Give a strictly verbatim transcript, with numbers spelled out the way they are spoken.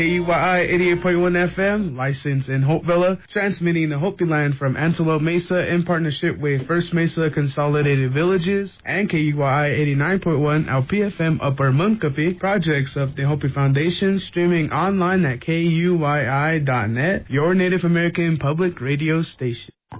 K U Y I eighty-eight point one F M, licensed in Hopevilla, transmitting the Hopi Land from Antelope Mesa in partnership with First Mesa Consolidated Villages and K U Y I eighty-nine point one L P F M Upper Munkapi, projects of the Hopi Foundation, streaming online at K U Y I dot net, your Native American public radio station.